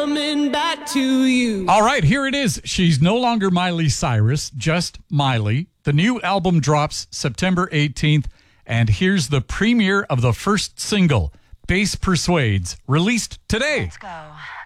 Coming back to you. All right, here it is. She's no longer Miley Cyrus, just Miley. The new album drops September 18th, and here's the premiere of the first single, Bass Persuades, released today. Let's go.